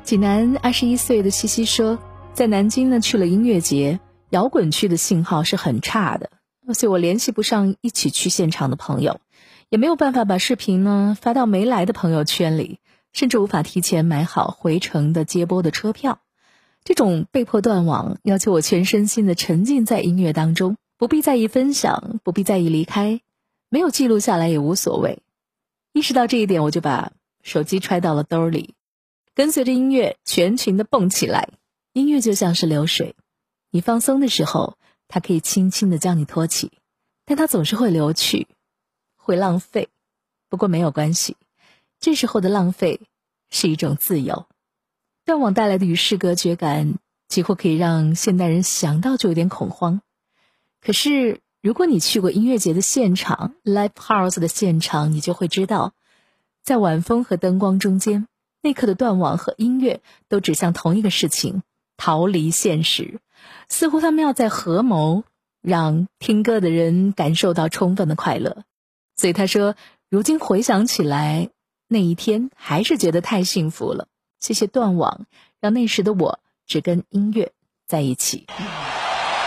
济南21岁的西西说，在南京呢去了音乐节，摇滚区的信号是很差的，所以我联系不上一起去现场的朋友，也没有办法把视频呢发到没来的朋友圈里，甚至无法提前买好回程的接驳的车票。这种被迫断网，要求我全身心的沉浸在音乐当中，不必在意分享，不必在意离开，没有记录下来也无所谓。意识到这一点，我就把手机揣到了兜里，跟随着音乐全群的蹦起来。音乐就像是流水，你放松的时候，它可以轻轻地将你托起，但它总是会流去，会浪费。不过没有关系，这时候的浪费是一种自由。断网带来的与世隔绝感，几乎可以让现代人想到就有点恐慌。可是如果你去过音乐节的现场， Live House 的现场，你就会知道，在晚风和灯光中间，那刻的断网和音乐都指向同一个事情，逃离现实。似乎他们要在合谋，让听歌的人感受到充分的快乐。所以他说，如今回想起来，那一天还是觉得太幸福了。谢谢断网，让那时的我只跟音乐在一起。